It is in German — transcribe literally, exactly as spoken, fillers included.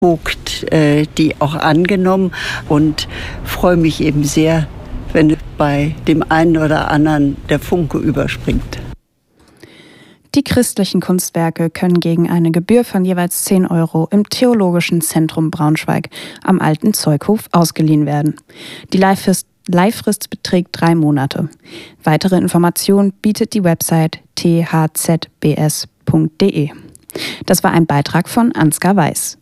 äh, die auch angenommen und freue mich eben sehr, wenn bei dem einen oder anderen der Funke überspringt. Die christlichen Kunstwerke können gegen eine Gebühr von jeweils zehn Euro im Theologischen Zentrum Braunschweig am Alten Zeughof ausgeliehen werden. Die Leihfrist, Leihfrist beträgt drei Monate. Weitere Informationen bietet die Website t h z b s punkt d e. Das war ein Beitrag von Ansgar Weiß.